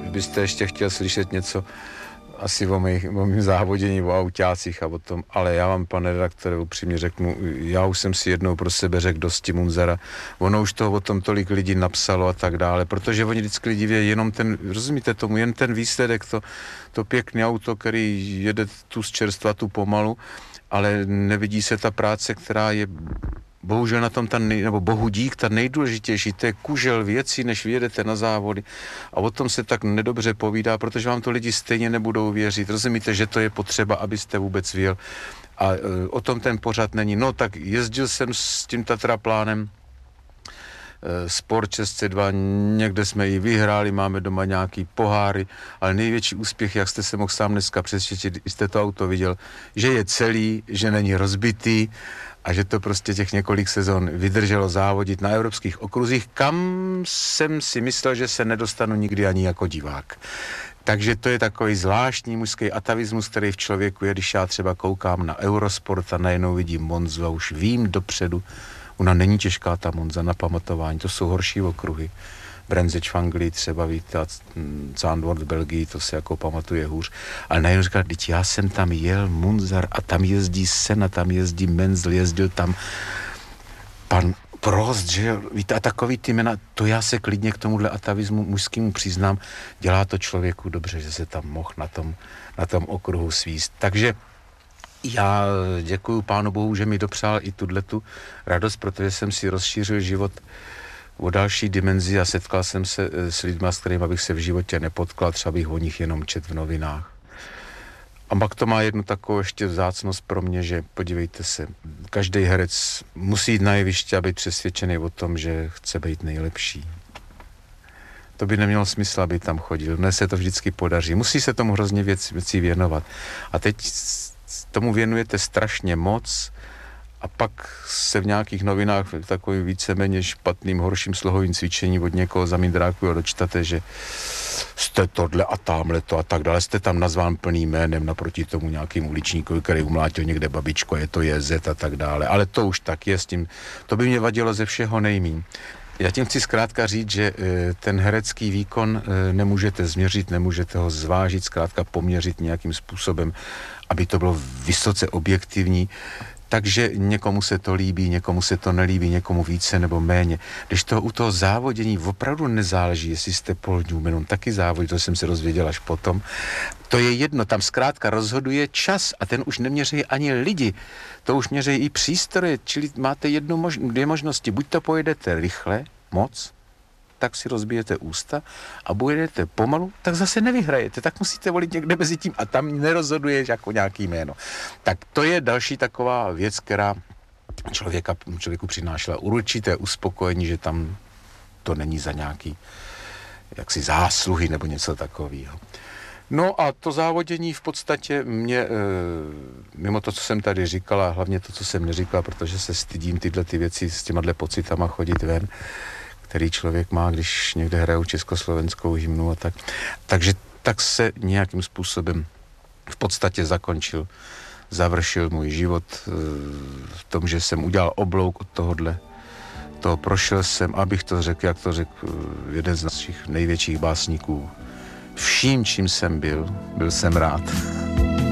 byste ještě chtěl slyšet něco asi o mým závodění, o autácích a o tom, ale já vám, pane redaktore, upřímně řeknu, já už jsem si jednou pro sebe řekl dosti Munzara, ono už toho o tom tolik lidí napsalo a tak dále, protože oni vždycky lidi vědí jenom ten, rozumíte tomu, jen ten výsledek, to pěkný auto, který jede tu z čerstva, tu pomalu, ale nevidí se ta práce, která je bohužel na tom nebo bohu dík, ta nejdůležitější, to je kužel věcí, než vyjedete na závody. A o tom se tak nedobře povídá, protože vám to lidi stejně nebudou věřit. Rozumíte, že to je potřeba, abyste vůbec věl. A o tom ten pořad není. No tak jezdil jsem s tím Tatraplánem, Sport 602, někde jsme ji vyhráli, máme doma nějaký poháry, ale největší úspěch, jak jste se mohl sám dneska přesvědčit, jste to auto viděl, že je celý, že není rozbitý a že to prostě těch několik sezon vydrželo závodit na evropských okruzích, kam jsem si myslel, že se nedostanu nikdy ani jako divák. Takže to je takový zvláštní mužský atavismus, který v člověku je, když já třeba koukám na Eurosport a najednou vidím Monzu a už vím dopředu, ona není těžká ta Monza na pamatování, to jsou horší okruhy. Brenzeč v Anglii třeba, víte, a Zandvoort v Belgii, to se jako pamatuje hůř. Ale najednou říkal, teď já jsem tam jel Munzar a tam jezdí Senna, tam jezdí Menzel, jezdil tam pan Prost, že jo, víte, a takový ty jména, to já se klidně k tomuhle atavismu mužskému přiznám, dělá to člověku dobře, že se tam mohl na tom okruhu svíst. Takže já děkuju Pánu Bohu, že mi dopřál i tu radost, protože jsem si rozšířil život o další dimenzi a setkal jsem se s lidmi, s kterými bych se v životě nepotkal, třeba bych o nich jenom čet v novinách. A pak to má jednu takovou ještě vzácnost pro mě, že podívejte se, každý herec musí jít na jeviště a být přesvědčený o tom, že chce být nejlepší. To by nemělo smysl, aby tam chodil. Dnes se to vždycky podaří. Musí se tomu hrozně věcí věnovat. A teď tomu věnujete strašně moc a pak se v nějakých novinách takovým víceméně špatným, horším slohovým cvičení od někoho zamindráku dočtate, že jste tohle a tamhle to a tak dále. Jste tam nazván plným jménem naproti tomu nějakým uličníkovi, který umlátil někde babičku, je to JZ a tak dále. Ale to už tak je s tím. To by mě vadilo ze všeho nejmíň. Já tím chci zkrátka říct, že ten herecký výkon nemůžete změřit, nemůžete ho zvážit, zkrátka poměřit nějakým způsobem, aby to bylo vysoce objektivní. Takže někomu se to líbí, někomu se to nelíbí, někomu více nebo méně. Když to u toho závodění opravdu nezáleží, jestli jste Paul Newman, taky závodí, to jsem se rozvěděl až potom. To je jedno, tam zkrátka rozhoduje čas a ten už neměří ani lidi, to už měří i přístroje, čili máte dvě možnosti, buď to pojedete rychle, moc, tak si rozbijete ústa a budete pomalu, tak zase nevyhrajete, tak musíte volit někde mezi tím a tam nerozhoduje jako nějaký jméno. Tak to je další taková věc, která člověku přinášela určité uspokojení, že tam to není za nějaký jaksi zásluhy nebo něco takového. No a to závodění v podstatě mě, mimo to, co jsem tady říkal a hlavně to, co jsem neříkal, protože se stydím tyhle ty věci s těma pocitama chodit ven, který člověk má, když někde hrajou československou hymnu a tak. Takže tak se nějakým způsobem v podstatě završil můj život v tom, že jsem udělal oblouk od tohohle. To prošel jsem, abych to řekl, jak to řekl jeden z našich největších básníků. Vším, čím jsem byl jsem rád.